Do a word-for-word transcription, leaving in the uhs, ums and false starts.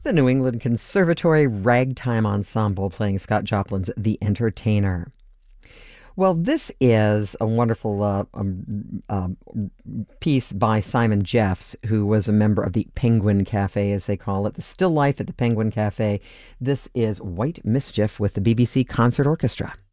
the New England Conservatory Ragtime Ensemble playing Scott Joplin's The Entertainer. Well, this is a wonderful uh, um, uh, piece by Simon Jeffs, who was a member of the Penguin Cafe, as they call it, the still life at the Penguin Cafe. This is White Mischief with the B B C Concert Orchestra.